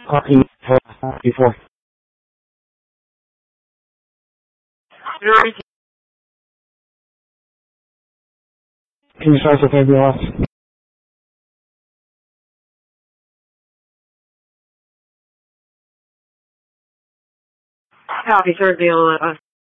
Copy before. Can you start with every else? Copy, third deal.